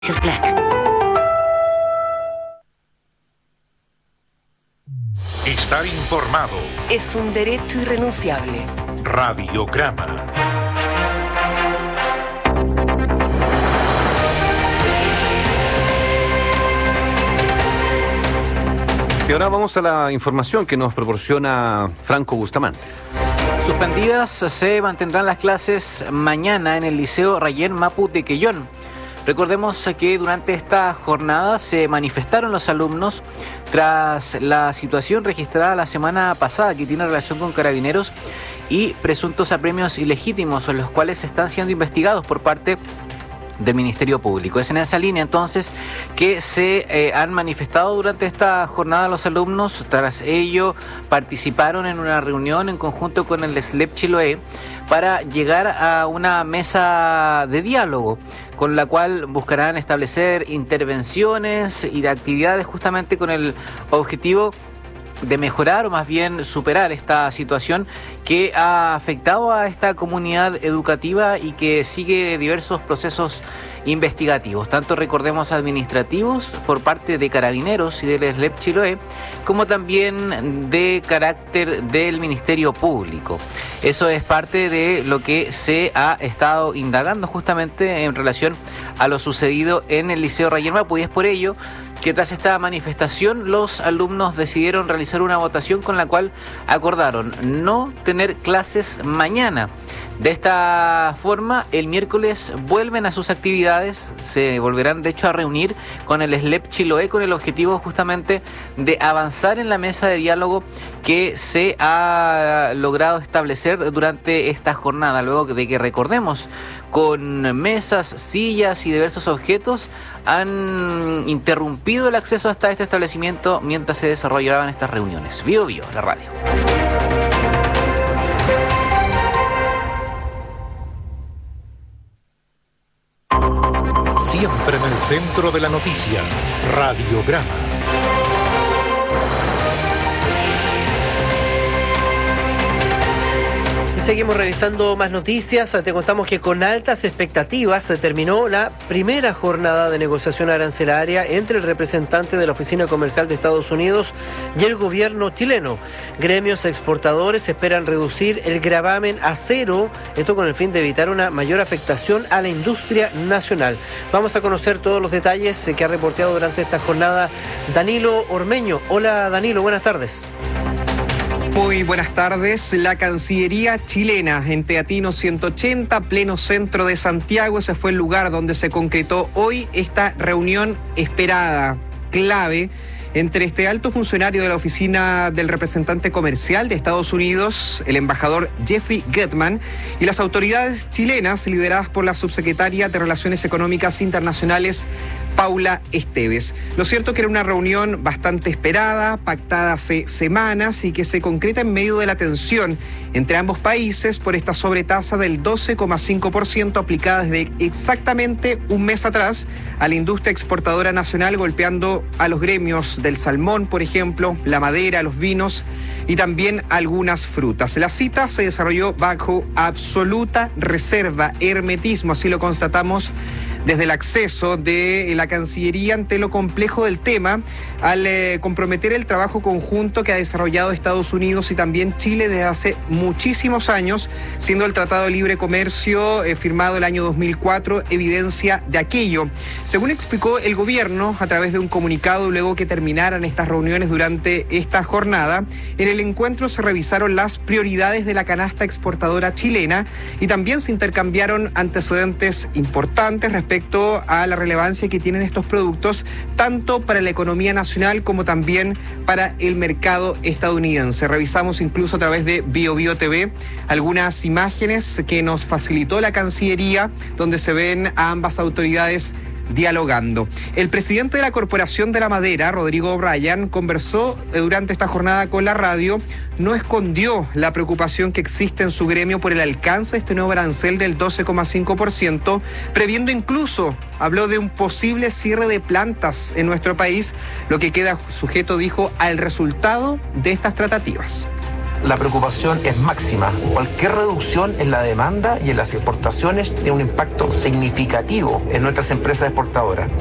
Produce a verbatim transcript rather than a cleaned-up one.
Black. Estar informado Es un derecho irrenunciable. Radiograma. Y ahora vamos a la información que nos proporciona Franco Bustamante. Suspendidas se mantendrán las clases mañana en el Liceo Rayén Mapu de Quellón. Recordemos que durante esta jornada se manifestaron los alumnos tras la situación registrada la semana pasada que tiene relación con Carabineros y presuntos apremios ilegítimos, los cuales están siendo investigados por parte del Ministerio Público. Es en esa línea entonces que se eh, han manifestado durante esta jornada los alumnos. Tras ello participaron en una reunión en conjunto con el S L E P Chiloé para llegar a una mesa de diálogo con la cual buscarán establecer intervenciones y de actividades justamente con el objetivo de mejorar o más bien superar esta situación que ha afectado a esta comunidad educativa y que sigue diversos procesos investigativos, tanto recordemos administrativos por parte de Carabineros y del S L E P Chiloé, como también de carácter del Ministerio Público. Eso es parte de lo que se ha estado indagando justamente en relación a lo sucedido en el Liceo Rayén Mapu, y es por ello que tras esta manifestación los alumnos decidieron realizar una votación con la cual acordaron no tener clases mañana. De esta forma, el miércoles vuelven a sus actividades, se volverán de hecho a reunir con el S L E P Chiloé con el objetivo justamente de avanzar en la mesa de diálogo que se ha logrado establecer durante esta jornada, luego de que, recordemos, con mesas, sillas y diversos objetos han interrumpido el acceso hasta este establecimiento mientras se desarrollaban estas reuniones. Bio Bio, la radio. Siempre en el centro de la noticia, Radiograma. Seguimos revisando más noticias. Te contamos que con altas expectativas se terminó la primera jornada de negociación arancelaria entre el representante de la Oficina Comercial de Estados Unidos y el gobierno chileno. Gremios exportadores esperan reducir el gravamen a cero, esto con el fin de evitar una mayor afectación a la industria nacional. Vamos a conocer todos los detalles que ha reporteado durante esta jornada Danilo Ormeño. Hola Danilo, buenas tardes. Muy buenas tardes. La Cancillería chilena en Teatino ciento ochenta, pleno centro de Santiago. Ese fue el lugar donde se concretó hoy esta reunión esperada, clave, entre este alto funcionario de la oficina del representante comercial de Estados Unidos, el embajador Jeffrey Gettman, y las autoridades chilenas lideradas por la subsecretaria de Relaciones Económicas Internacionales, Paula Esteves. Lo cierto es que era una reunión bastante esperada, pactada hace semanas y que se concreta en medio de la tensión entre ambos países por esta sobretasa del doce coma cinco por ciento aplicada desde exactamente un mes atrás a la industria exportadora nacional, golpeando a los gremios del salmón, por ejemplo, la madera, los vinos y también algunas frutas. La cita se desarrolló bajo absoluta reserva, hermetismo, así lo constatamos desde el acceso de la Cancillería ante lo complejo del tema, al eh, comprometer el trabajo conjunto que ha desarrollado Estados Unidos y también Chile desde hace muchísimos años, siendo el Tratado de Libre Comercio eh, firmado el año dos mil cuatro evidencia de aquello. Según explicó el gobierno a través de un comunicado luego que terminaran estas reuniones durante esta jornada, en el encuentro se revisaron las prioridades de la canasta exportadora chilena y también se intercambiaron antecedentes importantes respecto respecto a la relevancia que tienen estos productos tanto para la economía nacional como también para el mercado estadounidense. Revisamos incluso a través de Bio Bio T V algunas imágenes que nos facilitó la Cancillería donde se ven a ambas autoridades dialogando. El presidente de la Corporación de la Madera, Rodrigo O'Brien, conversó durante esta jornada con la radio, no escondió la preocupación que existe en su gremio por el alcance de este nuevo arancel del doce coma cinco por ciento, previendo incluso, habló de un posible cierre de plantas en nuestro país, lo que queda sujeto, dijo, al resultado de estas tratativas. la preocupación es máxima. Cualquier reducción en la demanda y en las exportaciones tiene un impacto significativo en nuestras empresas exportadoras.